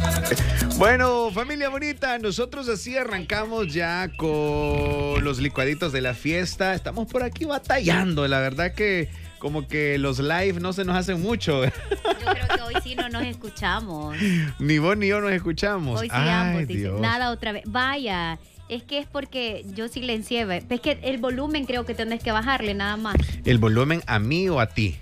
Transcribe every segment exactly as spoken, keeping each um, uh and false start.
Bueno, familia bonita, nosotros así arrancamos ya con los licuaditos de la fiesta. Estamos por aquí batallando, la verdad que como que los live no se nos hacen mucho. Yo creo que hoy sí no nos escuchamos. Ni vos ni yo nos escuchamos. Hoy sí Ay, ambos dicen Dios. nada otra vez. Vaya, es que es porque yo silencié. Es que el volumen creo que tenés que bajarle nada más. ¿El volumen a mí o a ti?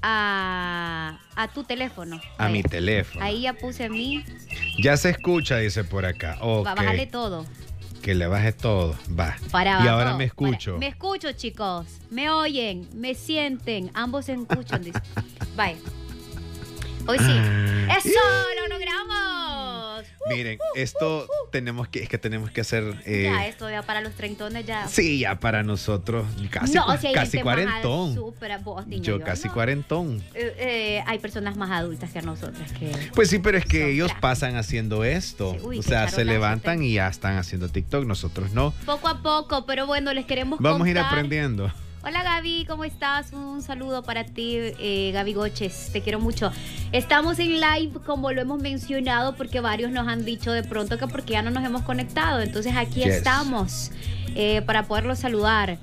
A, a tu teléfono. A Vaya. mi teléfono. Ahí ya puse a mí. Ya se escucha, dice por acá. Ok. Va, bájale todo. Que le baje todo. Va. Para y abajo. ahora me escucho. Para- me escucho, chicos. Me oyen, me sienten. Ambos se escuchan. Dice. Vaya. Hoy sí. ¡Eso! ¡Lo logramos! Miren, esto tenemos que, es que tenemos que hacer. eh, Ya, esto ya para los treintones ya. Sí, ya para nosotros. Casi, No, si hay casi gente más cuarentón. súper, vos, niño, Yo casi no. cuarentón. Eh, eh, hay personas más adultas que nosotras que... Pues sí, pero es que Son ellos cracks. pasan haciendo esto. Sí, uy, o qué sea, se charolazo levantan tengo. y ya están haciendo TikTok. Nosotros no. Poco a poco, pero bueno, les queremos Vamos a ir contar. aprendiendo. Hola Gaby, ¿cómo estás? Un saludo para ti, eh, Gaby Goches, te quiero mucho. Estamos en live, como lo hemos mencionado, porque varios nos han dicho de pronto que porque ya no nos hemos conectado. Entonces aquí Yes. estamos eh, para poderlos saludar.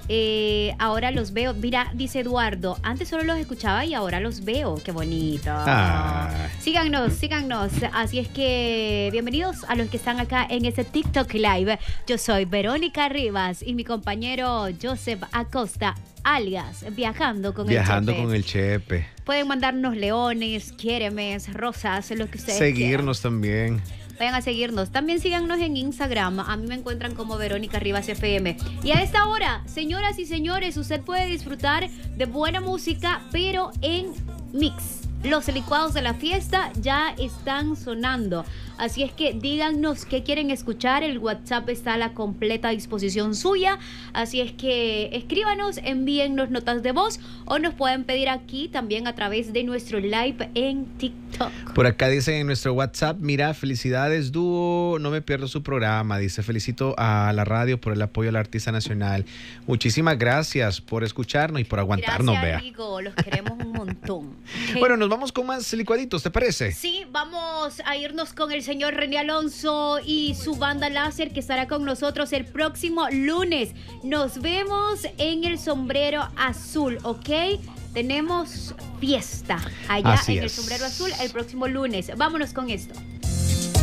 Eh, ahora los veo. Mira, dice Eduardo, antes solo los escuchaba y ahora los veo. Qué bonito. Ah. Síganos, síganos. Así es que bienvenidos a los que están acá en este TikTok Live. Yo soy Verónica Rivas y mi compañero Joseph Acosta, alias Viajando con Viajando el Chepe. con el Chepe. Pueden mandarnos leones, quiéremes, rosas, lo que ustedes Seguirnos también. quieran. Vayan a seguirnos. También síganos en Instagram. A mí me encuentran como Verónica Rivas F M. Y a esta hora, señoras y señores, usted puede disfrutar de buena música, pero en mix. Los licuados de la fiesta ya están sonando. Así es que díganos qué quieren escuchar. El WhatsApp está a la completa disposición suya. Así es que escríbanos, envíennos notas de voz o nos pueden pedir aquí también a través de nuestro live en TikTok. Por acá dicen en nuestro WhatsApp, mira, felicidades dúo, no me pierdo su programa. Dice, felicito a la radio por el apoyo a la artista nacional. Muchísimas gracias por escucharnos y por aguantarnos, Gracias, vea. Rigo, los queremos un montón. ¿Ok? Bueno, nos vamos con más licuaditos, ¿te parece? Sí, vamos a irnos con el señor René Alonso y su banda láser que estará con nosotros el próximo lunes. Nos vemos en el Sombrero Azul, ¿ok? Tenemos fiesta allá Así en el es. Sombrero Azul el próximo lunes. Vámonos con esto.